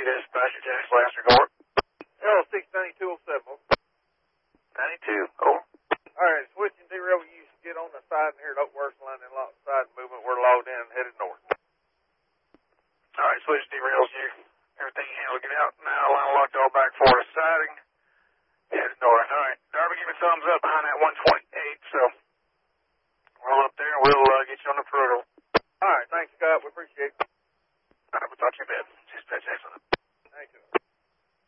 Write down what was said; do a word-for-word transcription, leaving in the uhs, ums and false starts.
dispatcher, Jack's last report. L six ninety-two oh seven. ninety-two, oh. All right, switching derail, you get on the side and here at Oakworth line and lock side movement. We're logged in and headed north. All right, switch derails here. Everything you handle, get out. Now line locked all back for us. Siding. Headed north. All right, Darby, give me a thumbs up behind that one twenty-eight. So roll up there and we'll uh, get you on the perimeter. All right, thanks, Scott. We appreciate it. All right, we'll talk to you in a bit. Dispatch, excellent.